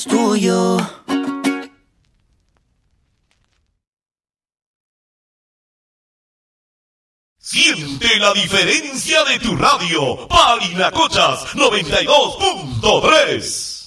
tuyo. Siente la diferencia de tu radio. Parinacochas 92.3.